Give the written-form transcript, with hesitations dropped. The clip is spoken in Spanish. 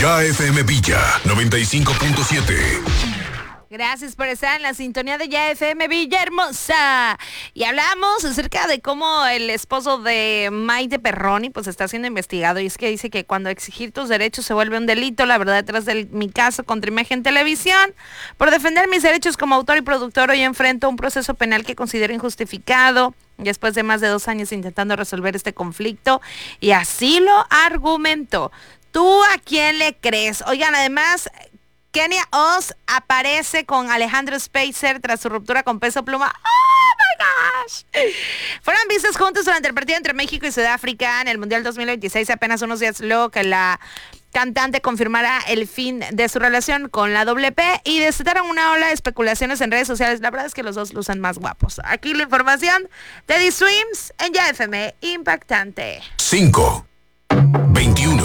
Ya FM Villa 95.7. Gracias por estar en la sintonía de Ya FM Villahermosa. Y hablamos acerca de cómo el esposo de Maite Perroni pues está siendo investigado. Y es que dice que cuando exigir tus derechos se vuelve un delito, la verdad detrás de mi caso contra Imagen Televisión, por defender mis derechos como autor y productor, hoy enfrento un proceso penal que considero injustificado. Después de más de 2 años intentando resolver este conflicto. Y así lo argumentó. ¿Tú a quién le crees? Oigan, además, Kenia Oz aparece con Alejandro Spacer tras su ruptura con Peso Pluma. ¡Oh, my gosh! Fueron vistos juntos durante el partido entre México y Sudáfrica en el Mundial 2026. Apenas unos días luego que la cantante confirmará el fin de su relación con la WP y desataron una ola de especulaciones en redes sociales. La verdad es que los dos lucen más guapos. Aquí la información de The Swims en Ya FM. Impactante. 5, 21.